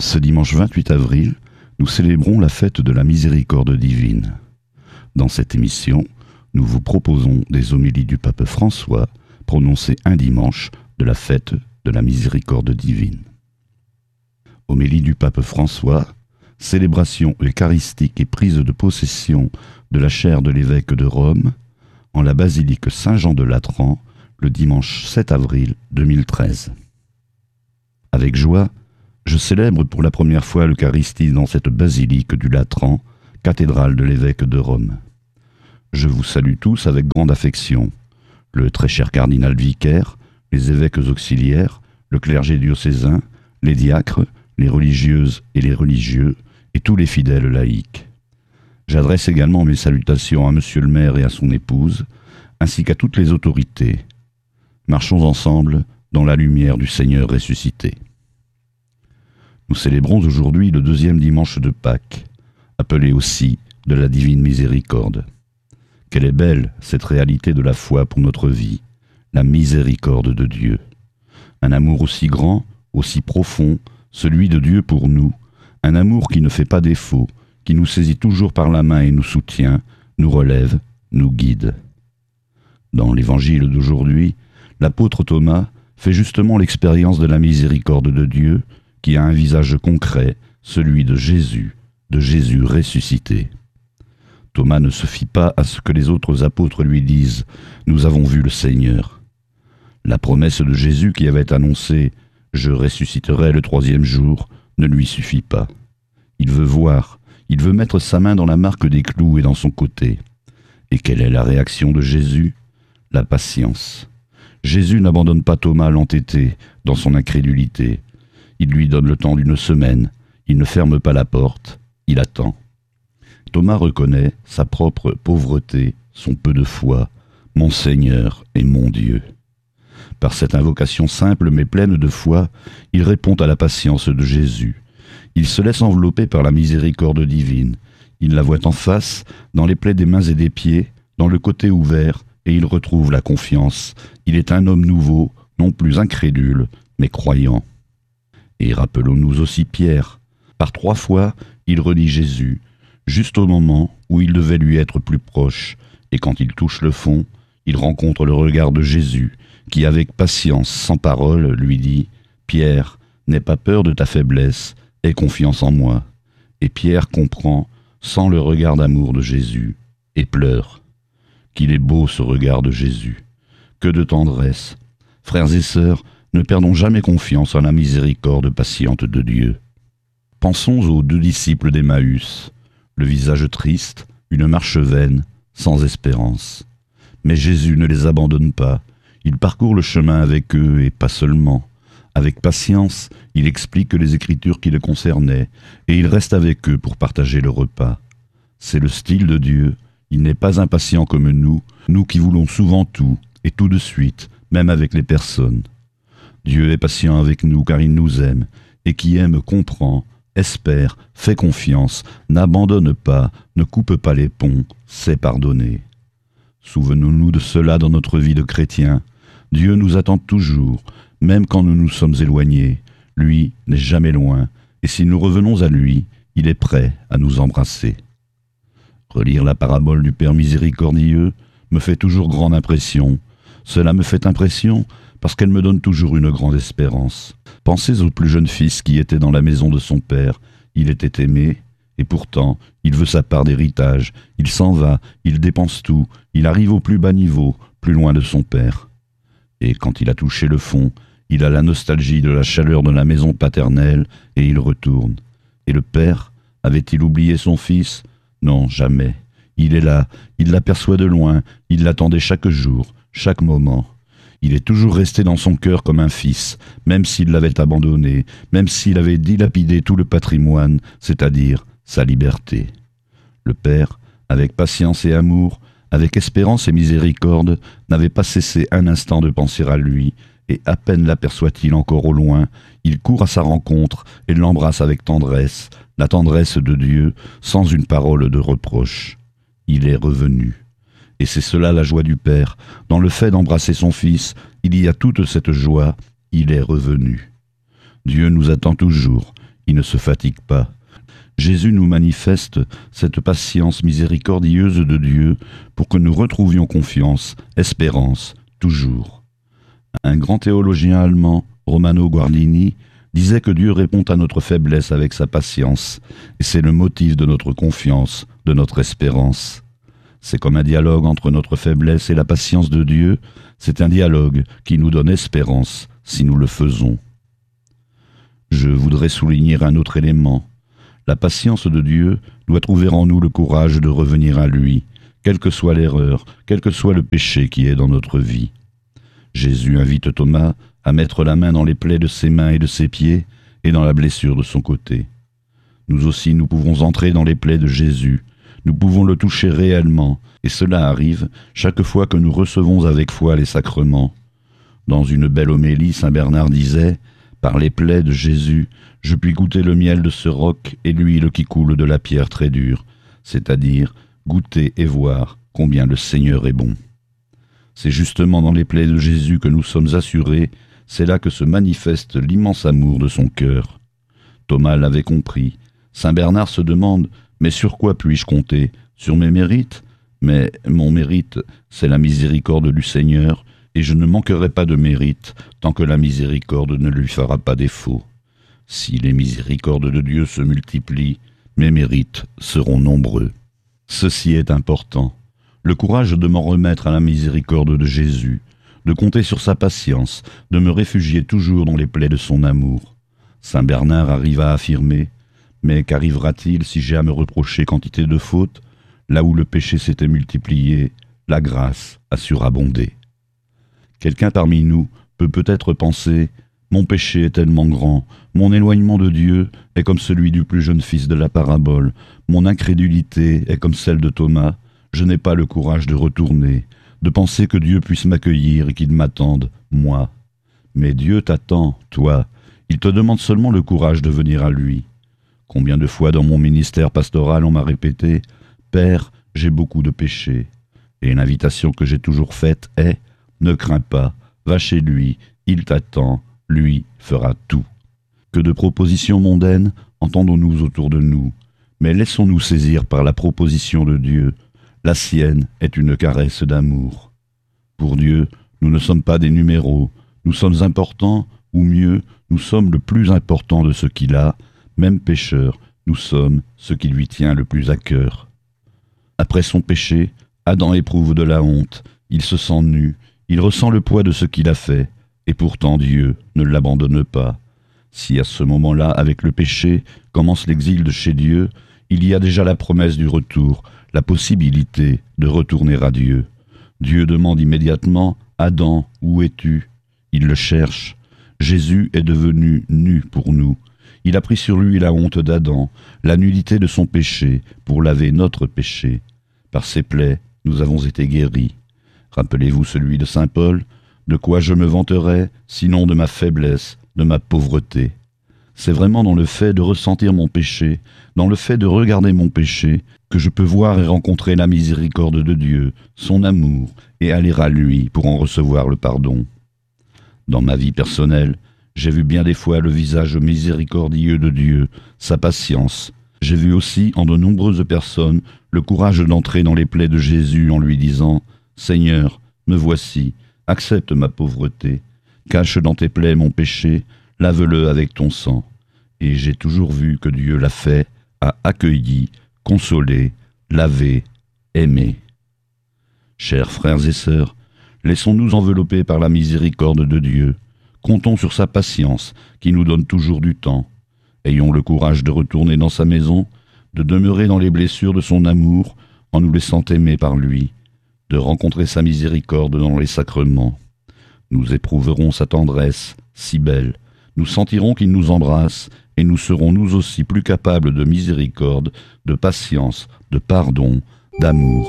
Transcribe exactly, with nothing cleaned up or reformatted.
Ce dimanche vingt-huit avril, nous célébrons la fête de la miséricorde divine. Dans cette émission, nous vous proposons des homélies du pape François prononcées un dimanche de la fête de la miséricorde divine. Homélie du pape François, célébration eucharistique et prise de possession de la chaire de l'évêque de Rome en la basilique Saint-Jean de Latran le dimanche sept avril deux mille treize. Avec joie, je célèbre pour la première fois l'Eucharistie dans cette basilique du Latran, cathédrale de l'évêque de Rome. Je vous salue tous avec grande affection, le très cher cardinal vicaire, les évêques auxiliaires, le clergé diocésain, les diacres, les religieuses et les religieux, et tous les fidèles laïcs. J'adresse également mes salutations à monsieur le maire et à son épouse, ainsi qu'à toutes les autorités. Marchons ensemble dans la lumière du Seigneur ressuscité. Nous célébrons aujourd'hui le deuxième dimanche de Pâques, appelé aussi de la divine miséricorde. Quelle est belle cette réalité de la foi pour notre vie, la miséricorde de Dieu. Un amour aussi grand, aussi profond, celui de Dieu pour nous, un amour qui ne fait pas défaut, qui nous saisit toujours par la main et nous soutient, nous relève, nous guide. Dans l'évangile d'aujourd'hui, l'apôtre Thomas fait justement l'expérience de la miséricorde de Dieu, qui a un visage concret, celui de Jésus, de Jésus ressuscité. Thomas ne se fie pas à ce que les autres apôtres lui disent « Nous avons vu le Seigneur ». La promesse de Jésus qui avait annoncé « Je ressusciterai le troisième jour » ne lui suffit pas. Il veut voir, il veut mettre sa main dans la marque des clous et dans son côté. Et quelle est la réaction de Jésus ? La patience. Jésus n'abandonne pas Thomas l'entêté dans son incrédulité. Il lui donne le temps d'une semaine, il ne ferme pas la porte, il attend. Thomas reconnaît sa propre pauvreté, son peu de foi, « Mon Seigneur et mon Dieu ». Par cette invocation simple mais pleine de foi, il répond à la patience de Jésus. Il se laisse envelopper par la miséricorde divine. Il la voit en face, dans les plaies des mains et des pieds, dans le côté ouvert, et il retrouve la confiance. Il est un homme nouveau, non plus incrédule, mais croyant. Et rappelons-nous aussi Pierre. Par trois fois, il renie Jésus, juste au moment où il devait lui être plus proche. Et quand il touche le fond, il rencontre le regard de Jésus, qui avec patience, sans parole, lui dit « Pierre, n'aie pas peur de ta faiblesse, aie confiance en moi. » Et Pierre comprend, sans le regard d'amour de Jésus, et pleure. Qu'il est beau ce regard de Jésus. Que de tendresse. Frères et sœurs, ne perdons jamais confiance en la miséricorde patiente de Dieu. Pensons aux deux disciples d'Emmaüs, le visage triste, une marche vaine, sans espérance. Mais Jésus ne les abandonne pas, il parcourt le chemin avec eux et pas seulement. Avec patience, il explique les Écritures qui les concernaient et il reste avec eux pour partager le repas. C'est le style de Dieu, il n'est pas impatient comme nous, nous qui voulons souvent tout et tout de suite, même avec les personnes. Dieu est patient avec nous car il nous aime, et qui aime comprend, espère, fait confiance, n'abandonne pas, ne coupe pas les ponts, sait pardonner. Souvenons-nous de cela dans notre vie de chrétien. Dieu nous attend toujours, même quand nous nous sommes éloignés. Lui n'est jamais loin, et si nous revenons à lui, il est prêt à nous embrasser. Relire la parabole du Père miséricordieux me fait toujours grande impression. Cela me fait impression parce qu'elle me donne toujours une grande espérance. Pensez au plus jeune fils qui était dans la maison de son père. Il était aimé, et pourtant, il veut sa part d'héritage. Il s'en va, il dépense tout, il arrive au plus bas niveau, plus loin de son père. Et quand il a touché le fond, il a la nostalgie de la chaleur de la maison paternelle, et il retourne. Et le père, avait-il oublié son fils ? Non, jamais. Il est là, il l'aperçoit de loin, il l'attendait chaque jour, chaque moment. Il est toujours resté dans son cœur comme un fils, même s'il l'avait abandonné, même s'il avait dilapidé tout le patrimoine, c'est-à-dire sa liberté. Le Père, avec patience et amour, avec espérance et miséricorde, n'avait pas cessé un instant de penser à lui, et à peine l'aperçoit-il encore au loin, il court à sa rencontre et l'embrasse avec tendresse, la tendresse de Dieu, sans une parole de reproche. Il est revenu. Et c'est cela la joie du Père. Dans le fait d'embrasser son Fils, il y a toute cette joie, il est revenu. Dieu nous attend toujours, il ne se fatigue pas. Jésus nous manifeste cette patience miséricordieuse de Dieu pour que nous retrouvions confiance, espérance, toujours. Un grand théologien allemand, Romano Guardini, disait que Dieu répond à notre faiblesse avec sa patience, et c'est le motif de notre confiance, de notre espérance. C'est comme un dialogue entre notre faiblesse et la patience de Dieu, c'est un dialogue qui nous donne espérance si nous le faisons. Je voudrais souligner un autre élément. La patience de Dieu doit trouver en nous le courage de revenir à lui, quelle que soit l'erreur, quel que soit le péché qui est dans notre vie. Jésus invite Thomas à mettre la main dans les plaies de ses mains et de ses pieds et dans la blessure de son côté. Nous aussi, nous pouvons entrer dans les plaies de Jésus, nous pouvons le toucher réellement, et cela arrive chaque fois que nous recevons avec foi les sacrements. Dans une belle homélie, saint Bernard disait « Par les plaies de Jésus, je puis goûter le miel de ce roc et l'huile qui coule de la pierre très dure, c'est-à-dire goûter et voir combien le Seigneur est bon. » C'est justement dans les plaies de Jésus que nous sommes assurés, c'est là que se manifeste l'immense amour de son cœur. Thomas l'avait compris. Saint Bernard se demande « Mais sur quoi puis-je compter? Sur mes mérites? Mais mon mérite, c'est la miséricorde du Seigneur, et je ne manquerai pas de mérite tant que la miséricorde ne lui fera pas défaut. Si les miséricordes de Dieu se multiplient, mes mérites seront nombreux. » Ceci est important. Le courage de m'en remettre à la miséricorde de Jésus, de compter sur sa patience, de me réfugier toujours dans les plaies de son amour. Saint Bernard arrive à affirmer « Mais qu'arrivera-t-il si j'ai à me reprocher quantité de fautes? Là où le péché s'était multiplié, la grâce a surabondé. » Quelqu'un parmi nous peut peut-être penser « Mon péché est tellement grand, mon éloignement de Dieu est comme celui du plus jeune fils de la parabole, mon incrédulité est comme celle de Thomas, je n'ai pas le courage de retourner, de penser que Dieu puisse m'accueillir et qu'il m'attende, moi. Mais Dieu t'attend, toi, il te demande seulement le courage de venir à lui. Combien de fois dans mon ministère pastoral on m'a répété « Père, j'ai beaucoup de péchés ». Et l'invitation que j'ai toujours faite est « Ne crains pas, va chez lui, il t'attend, lui fera tout ». Que de propositions mondaines entendons-nous autour de nous, mais laissons-nous saisir par la proposition de Dieu. La sienne est une caresse d'amour. Pour Dieu, nous ne sommes pas des numéros, nous sommes importants, ou mieux, nous sommes le plus important de ce qu'il a, même pécheurs, nous sommes ce qui lui tient le plus à cœur. Après son péché, Adam éprouve de la honte, il se sent nu, il ressent le poids de ce qu'il a fait, et pourtant Dieu ne l'abandonne pas. Si à ce moment-là, avec le péché, commence l'exil de chez Dieu, il y a déjà la promesse du retour, la possibilité de retourner à Dieu. Dieu demande immédiatement « Adam, où es-tu » Il le cherche. Jésus est devenu nu pour nous. Il a pris sur lui la honte d'Adam, la nudité de son péché, pour laver notre péché. Par ses plaies, nous avons été guéris. Rappelez-vous celui de saint Paul, « De quoi je me vanterais, sinon de ma faiblesse, de ma pauvreté ?» C'est vraiment dans le fait de ressentir mon péché, dans le fait de regarder mon péché, que je peux voir et rencontrer la miséricorde de Dieu, son amour, et aller à lui pour en recevoir le pardon. Dans ma vie personnelle, j'ai vu bien des fois le visage miséricordieux de Dieu, sa patience. J'ai vu aussi en de nombreuses personnes le courage d'entrer dans les plaies de Jésus en lui disant « Seigneur, me voici, accepte ma pauvreté, cache dans tes plaies mon péché, lave-le avec ton sang. » Et j'ai toujours vu que Dieu l'a fait, a accueilli, consolé, lavé, aimé. Chers frères et sœurs, laissons-nous envelopper par la miséricorde de Dieu. Comptons sur sa patience qui nous donne toujours du temps. Ayons le courage de retourner dans sa maison, de demeurer dans les blessures de son amour en nous laissant aimer par lui, de rencontrer sa miséricorde dans les sacrements. Nous éprouverons sa tendresse, si belle, nous sentirons qu'il nous embrasse et nous serons nous aussi plus capables de miséricorde, de patience, de pardon, d'amour